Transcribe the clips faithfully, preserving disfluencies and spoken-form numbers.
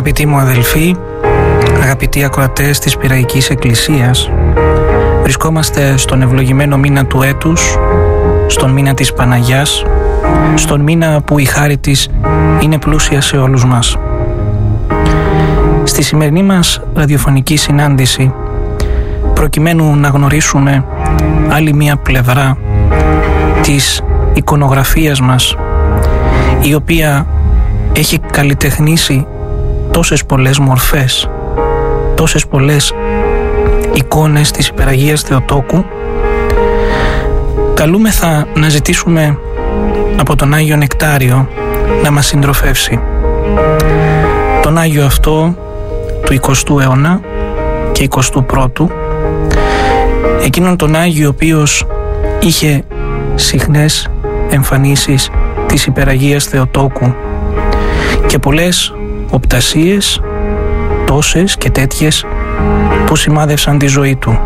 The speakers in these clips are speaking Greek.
Αγαπητοί μου αδελφοί, αγαπητοί ακροατές της Πειραϊκής Εκκλησίας, βρισκόμαστε στον ευλογημένο μήνα του έτους, στον μήνα της Παναγιάς, στον μήνα που η χάρη της είναι πλούσια σε όλους μας. Στη σημερινή μας ραδιοφωνική συνάντηση, προκειμένου να γνωρίσουμε άλλη μία πλευρά της εικονογραφίας μας, η οποία έχει καλλιτεχνήσει τόσες πολλές μορφές, τόσες πολλές εικόνες της Υπεραγίας Θεοτόκου, καλούμεθα να ζητήσουμε από τον Άγιο Νεκτάριο να μας συντροφεύσει. Τον Άγιο αυτό του εικοστού αιώνα και εικοστού πρώτου, εκείνον τον Άγιο ο οποίος είχε συχνές εμφανίσεις της Υπεραγίας Θεοτόκου και πολλές οπτασίες, τόσες και τέτοιες που σημάδευσαν τη ζωή του.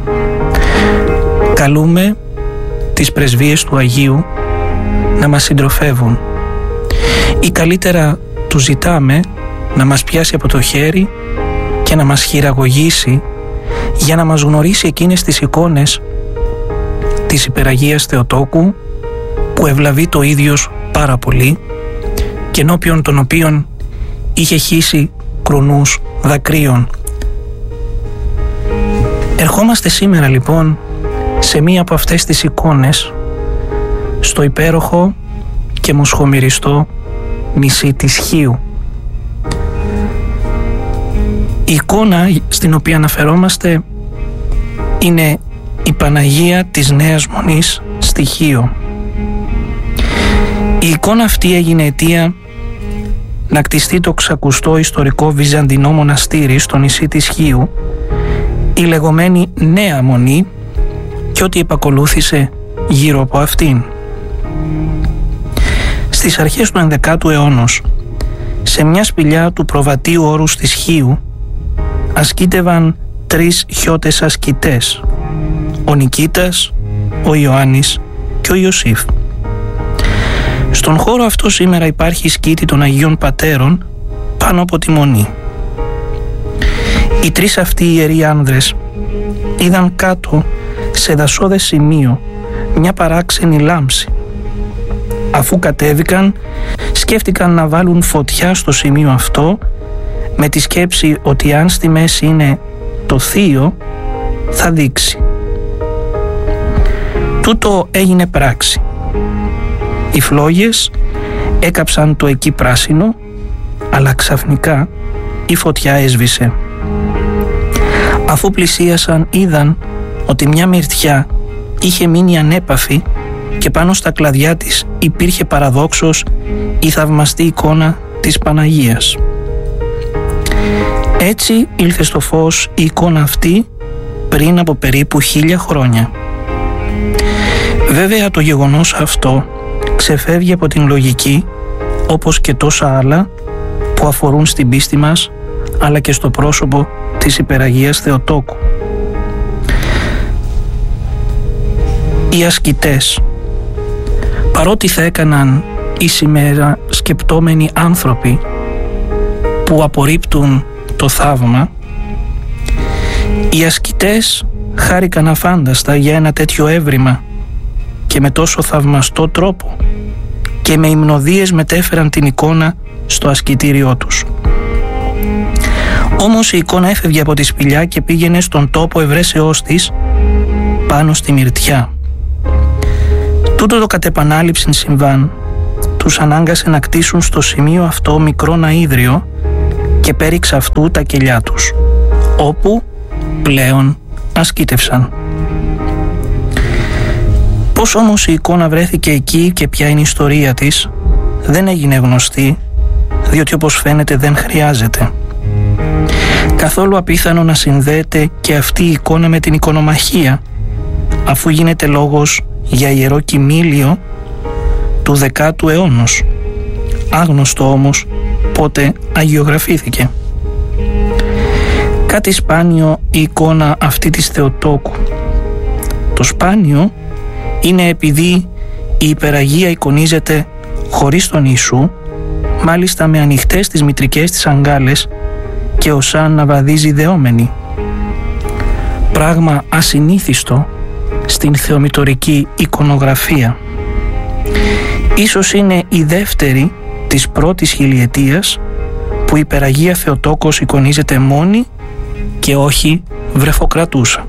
Καλούμε τις πρεσβείες του Αγίου να μας συντροφεύουν, ή καλύτερα του ζητάμε να μας πιάσει από το χέρι και να μας χειραγωγήσει για να μας γνωρίσει εκείνες τις εικόνες της Υπεραγίας Θεοτόκου που ευλαβεί το ίδιος πάρα πολύ και ενώπιον των οποίων είχε χύσει κρουνούς δακρύων. Ερχόμαστε σήμερα λοιπόν σε μία από αυτές τις εικόνες, στο υπέροχο και μοσχομυριστό νησί της Χίου. Η εικόνα στην οποία αναφερόμαστε είναι η Παναγία της Νέας Μονής στη Χίο. Η εικόνα αυτή έγινε αιτία να κτιστεί το ξακουστό ιστορικό βυζαντινό μοναστήρι στο νησί της Χίου, η λεγόμενη Νέα Μονή και ό,τι επακολούθησε γύρω από αυτήν. Στις αρχές του ενδεκάτου αιώνος, σε μια σπηλιά του προβατείου όρους της Χίου, ασκήτευαν τρεις χιώτες ασκητές, ο Νικήτας, ο Ιωάννης και ο Ιωσήφ. Στον χώρο αυτό σήμερα υπάρχει σκήτη των Αγίων Πατέρων πάνω από τη Μονή. Οι τρεις αυτοί ιεροί άνδρες είδαν κάτω σε δασόδες σημείο μια παράξενη λάμψη. Αφού κατέβηκαν, σκέφτηκαν να βάλουν φωτιά στο σημείο αυτό με τη σκέψη ότι αν στη μέση είναι το θείο θα δείξει. Τούτο έγινε πράξη. Οι φλόγες έκαψαν το εκεί πράσινο, αλλά ξαφνικά η φωτιά έσβησε. Αφού πλησίασαν είδαν ότι μια μυρτιά είχε μείνει ανέπαφη και πάνω στα κλαδιά της υπήρχε παραδόξως η θαυμαστή εικόνα της Παναγίας. Έτσι ήλθε στο φως η εικόνα αυτή πριν από περίπου χίλια χρόνια. Βέβαια το γεγονός αυτό ξεφεύγει από την λογική, όπως και τόσα άλλα που αφορούν στην πίστη μας αλλά και στο πρόσωπο της Υπεραγίας Θεοτόκου. Οι ασκητές, παρότι θα έκαναν οι σήμερα σκεπτόμενοι άνθρωποι που απορρίπτουν το θαύμα, οι ασκητές χάρηκαν αφάνταστα για ένα τέτοιο έβριμα και με τόσο θαυμαστό τρόπο και με υμνοδίες μετέφεραν την εικόνα στο ασκητήριό τους. Όμως η εικόνα έφευγε από τη σπηλιά και πήγαινε στον τόπο ευρέσεώς της πάνω στη μυρτιά. Τούτο το κατ' επανάληψιν συμβάν τους ανάγκασε να κτίσουν στο σημείο αυτό μικρό ναΐδριο και πέριξ αυτού τα κελιά τους, όπου πλέον ασκήτευσαν. Πώς όμως η εικόνα βρέθηκε εκεί και ποια είναι η ιστορία της δεν έγινε γνωστή, διότι όπως φαίνεται δεν χρειάζεται. Καθόλου απίθανο να συνδέεται και αυτή η εικόνα με την εικονομαχία, αφού γίνεται λόγος για ιερό κοιμήλιο του δεκάτου αιώνος, άγνωστο όμως πότε αγιογραφήθηκε. Κάτι σπάνιο η εικόνα αυτή της Θεοτόκου. Το σπάνιο είναι επειδή η Υπεραγία εικονίζεται χωρίς τον Ιησού, μάλιστα με ανοιχτές τις μητρικές της αγκάλες και οσάν να βαδίζει δεόμενη. Πράγμα ασυνήθιστο στην θεομητορική εικονογραφία. Ίσως είναι η δεύτερη της πρώτης χιλιετίας που η Περαγία Θεοτόκος εικονίζεται μόνη και όχι βρεφοκρατούσα.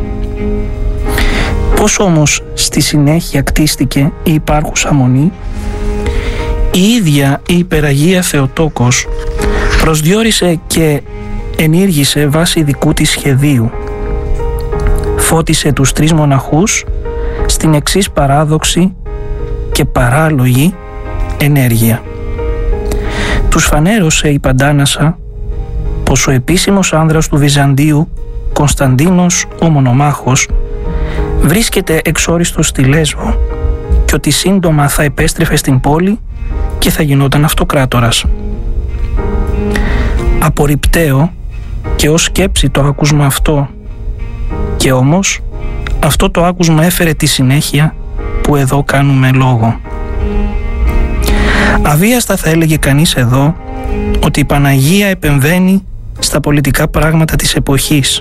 Πώς όμως στη συνέχεια κτίστηκε η υπάρχουσα μονή? Η ίδια η Υπεραγία Θεοτόκος προσδιορίσε και ενήργησε βάσει δικού της σχεδίου. Φώτισε τους τρεις μοναχούς στην εξής παράδοξη και παράλογη ενέργεια. Τους φανέρωσε η Παντάνασα πως ο επίσημος άνδρας του Βυζαντίου, Κωνσταντίνος ο Μονομάχος, βρίσκεται εξόριστος στη Λέσβο και ότι σύντομα θα επέστρεφε στην πόλη και θα γινόταν αυτοκράτορας. Απορριπταίο και ως σκέψη το άκουσμα αυτό, και όμως αυτό το άκουσμα έφερε τη συνέχεια που εδώ κάνουμε λόγο. Αβίαστα θα έλεγε κανείς εδώ ότι η Παναγία επεμβαίνει στα πολιτικά πράγματα της εποχής.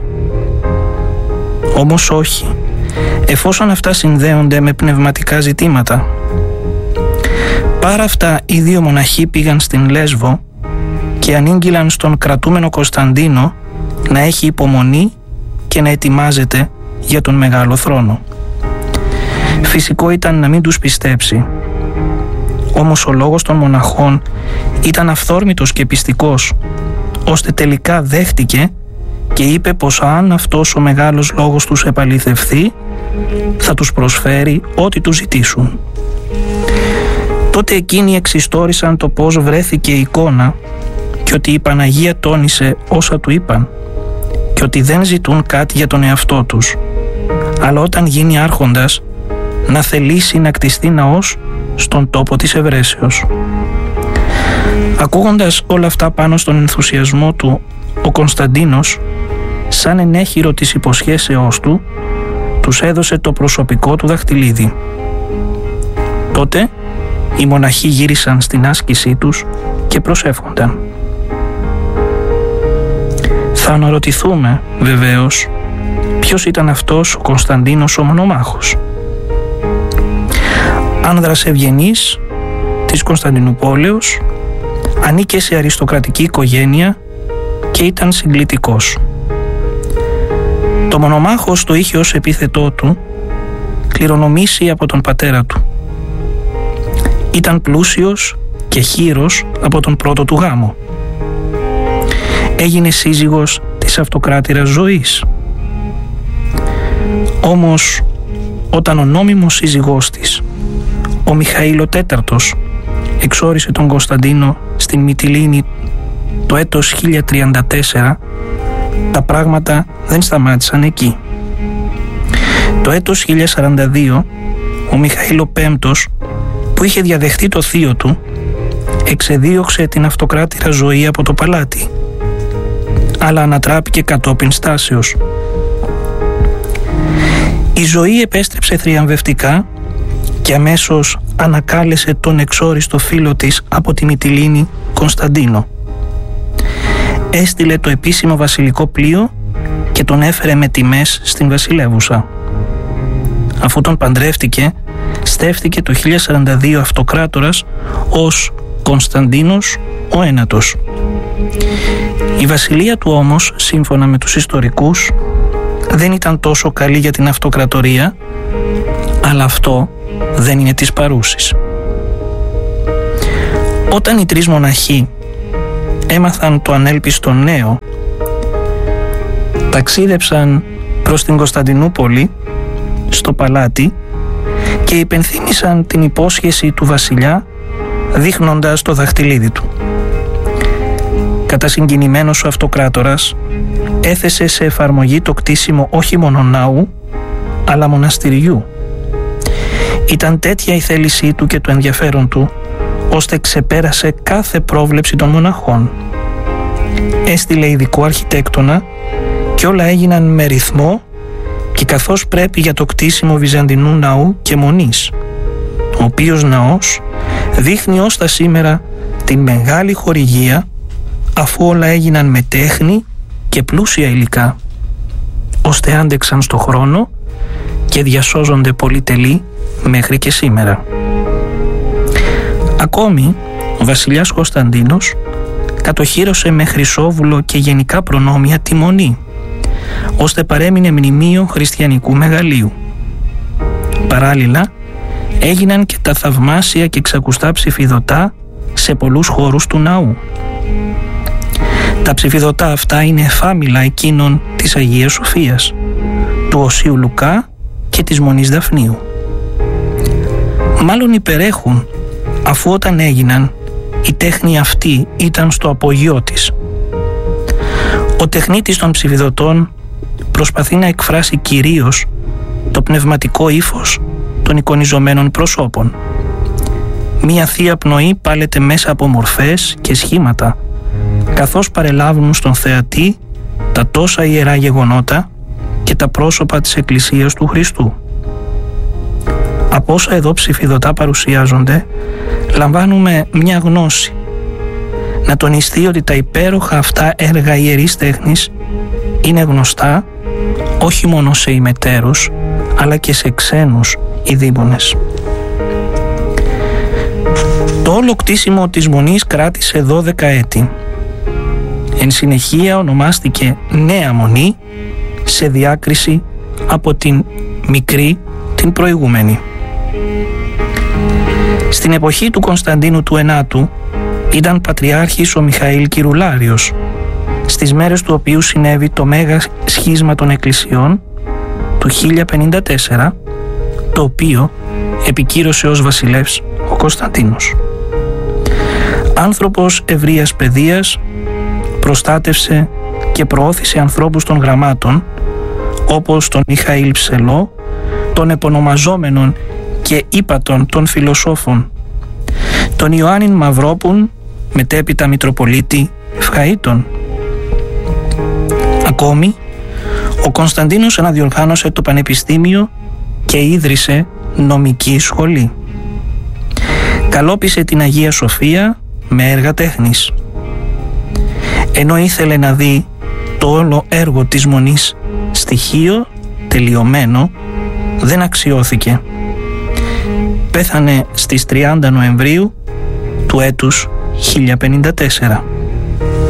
Όμως όχι, εφόσον αυτά συνδέονται με πνευματικά ζητήματα. Πάρα αυτά οι δύο μοναχοί πήγαν στην Λέσβο και ανήγγυλαν στον κρατούμενο Κωνσταντίνο να έχει υπομονή και να ετοιμάζεται για τον μεγάλο θρόνο. Φυσικό ήταν να μην τους πιστέψει. Όμως ο λόγος των μοναχών ήταν αυθόρμητος και πιστικός, ώστε τελικά δέχτηκε και είπε πως αν αυτός ο μεγάλος λόγος τους επαληθευθεί, θα τους προσφέρει ό,τι τους ζητήσουν. Τότε εκείνοι εξιστόρισαν το πώς βρέθηκε η εικόνα και ότι η Παναγία τόνισε όσα του είπαν και ότι δεν ζητούν κάτι για τον εαυτό τους, αλλά όταν γίνει άρχοντας να θελήσει να κτιστεί ναός στον τόπο της ευρέσεως. Ακούγοντας όλα αυτά πάνω στον ενθουσιασμό του, ο Κωνσταντίνος, σαν ενέχειρο της υποσχέσεώς του, τους έδωσε το προσωπικό του δαχτυλίδι. Τότε οι μοναχοί γύρισαν στην άσκησή τους και προσεύχονταν. Θα αναρωτηθούμε βεβαίως ποιος ήταν αυτός ο Κωνσταντίνος ο Μονομάχος. Άνδρας ευγενής της Κωνσταντινούπολεως, ανήκε σε αριστοκρατική οικογένεια και ήταν συγκλητικός. Το Μονομάχος το είχε ως επίθετό του κληρονομήσει από τον πατέρα του. Ήταν πλούσιος και χήρος από τον πρώτο του γάμο. Έγινε σύζυγος της αυτοκράτηρας Ζωής. Όμως όταν ο νόμιμος σύζυγός της, ο Μιχαήλ ο τέταρτος, εξόρισε τον Κωνσταντίνο στην Μυτιλήνη το έτος χίλια τριάντα τέσσερα, τα πράγματα δεν σταμάτησαν εκεί. Το έτος χίλια σαράντα δύο, ο Μιχαήλ ο πέμπτος, που είχε διαδεχτεί το θείο του, εξεδίωξε την αυτοκράτηρα Ζωή από το παλάτι, αλλά ανατράπηκε κατόπιν στάσεως. Η Ζωή επέστρεψε θριαμβευτικά και αμέσως ανακάλεσε τον εξόριστο φίλο της από τη Μυτιλήνη, Κωνσταντίνο. Έστειλε το επίσημο βασιλικό πλοίο και τον έφερε με τιμές στην βασιλεύουσα. Αφού τον παντρεύτηκε, στέφθηκε το χίλια σαράντα δύο αυτοκράτορας ως Κωνσταντίνος ο ένατος. Η βασιλεία του όμως, σύμφωνα με τους ιστορικούς, δεν ήταν τόσο καλή για την αυτοκρατορία, αλλά αυτό δεν είναι της παρούσης. Όταν οι τρεις μοναχοί έμαθαν το ανέλπιστο νέο, ταξίδεψαν προς την Κωνσταντινούπολη, στο παλάτι, και υπενθύμησαν την υπόσχεση του βασιλιά δείχνοντας το δαχτυλίδι του. Κατασυγκινημένος ο αυτοκράτορας έθεσε σε εφαρμογή το κτίσιμο όχι μόνο ναού, αλλά μοναστηριού. Ήταν τέτοια η θέλησή του και το ενδιαφέρον του, ώστε ξεπέρασε κάθε πρόβλεψη των μοναχών. Έστειλε ειδικό αρχιτέκτονα και όλα έγιναν με ρυθμό και καθώς πρέπει για το κτίσιμο βυζαντινού ναού και μονής, ο οποίος ναός δείχνει ως τα σήμερα την μεγάλη χορηγία, αφού όλα έγιναν με τέχνη και πλούσια υλικά, ώστε άντεξαν στο χρόνο και διασώζονται πολυτελεί μέχρι και σήμερα. Ακόμη, ο βασιλιάς Κωνσταντίνος κατοχύρωσε με χρυσόβουλο και γενικά προνόμια τη Μονή, ώστε παρέμεινε μνημείο χριστιανικού μεγαλείου. Παράλληλα, έγιναν και τα θαυμάσια και ξακουστά ψηφιδωτά σε πολλούς χώρους του ναού. Τα ψηφιδωτά αυτά είναι εφάμιλα εκείνων της Αγίας Σοφίας, του Οσίου Λουκά και της Μονής Δαφνίου. Μάλλον υπερέχουν, αφού όταν έγιναν η τέχνη αυτή ήταν στο απογειό της. Ο τεχνίτης των ψηφιδωτών προσπαθεί να εκφράσει κυρίως το πνευματικό ύφος των εικονιζομένων προσώπων. Μία θεία πνοή πάλεται μέσα από μορφές και σχήματα, καθώς παρελάβουν στον θεατή τα τόσα ιερά γεγονότα και τα πρόσωπα της Εκκλησίας του Χριστού. Από όσα εδώ ψηφιδωτά παρουσιάζονται, λαμβάνουμε μια γνώση. Να τονιστεί ότι τα υπέροχα αυτά έργα ιερής τέχνης είναι γνωστά όχι μόνο σε ημετέρους, αλλά και σε ξένους ειδήμονες. Το όλο κτίσιμο της Μονής κράτησε δώδεκα έτη. Εν συνεχεία ονομάστηκε Νέα Μονή, σε διάκριση από την μικρή την προηγούμενη. Στην εποχή του Κωνσταντίνου του Ενάτου ήταν πατριάρχης ο Μιχαήλ Κυρουλάριος, στις μέρες του οποίου συνέβη το μέγα σχίσμα των εκκλησιών του χίλια πενήντα τέσσερα, το οποίο επικύρωσε ως βασιλεύς ο Κωνσταντίνος. Άνθρωπος ευρείας παιδείας, προστάτευσε και προώθησε ανθρώπους των γραμμάτων, όπως τον Μιχαήλ Ψελό, τον επωνομαζόμενον και ύπατον των φιλοσόφων, τον Ιωάννην Μαυρόπουν, μετέπειτα Μητροπολίτη Ευχαΐτων. Ακόμη, ο Κωνσταντίνος αναδιοργάνωσε το Πανεπιστήμιο και ίδρυσε νομική σχολή. Καλόπισε την Αγία Σοφία με έργα τέχνης. Ενώ ήθελε να δει το όλο έργο της Μονής στοιχείο τελειωμένο, δεν αξιώθηκε. Πέθανε στις τριάντα Νοεμβρίου του έτους χίλια πενήντα τέσσερα.